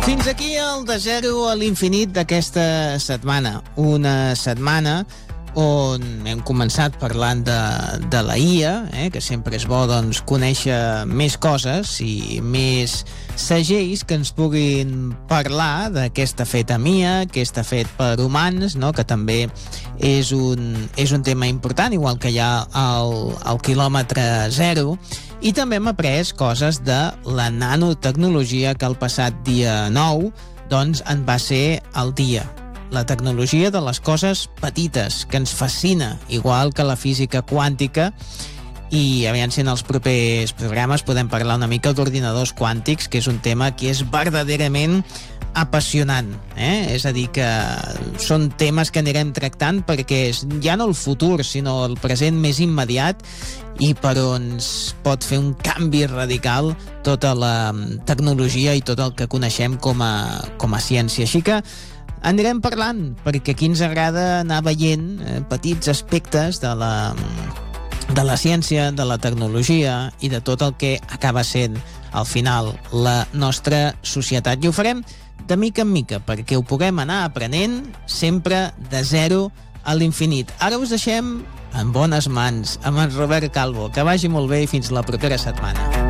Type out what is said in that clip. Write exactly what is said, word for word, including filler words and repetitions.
Fins aquí el de zero a l'infinit d'aquesta setmana. Una setmana on hem començat parlant de, de la I A, eh, que sempre és bo doncs, conèixer més coses i més segells que ens puguin parlar d'aquesta feta amb I A, que està fet per humans, no? Que també és un, és un tema important, igual que hi ha el, el quilòmetre zero. I també hem après coses de la nanotecnologia, que el passat dia nou doncs, en va ser el dia. La tecnologia de les coses petites, que ens fascina, igual que la física quàntica, i aviam si en els propers programes podem parlar una mica d'ordinadors quàntics, que és un tema que és verdaderament apassionant, eh? És a dir, que són temes que anirem tractant perquè és ja no el futur, sinó el present més immediat i per on es pot fer un canvi radical tota la tecnologia i tot el que coneixem com a, com a ciència. Així que anirem parlant, perquè aquí ens agrada anar veient eh, petits aspectes de la, de la ciència, de la tecnologia i de tot el que acaba sent, al final, la nostra societat. I ho farem de mica en mica, perquè ho puguem anar aprenent sempre de zero a l'infinit. Ara us deixem en bones mans amb en Robert Calvo. Que vagi molt bé i fins la propera setmana.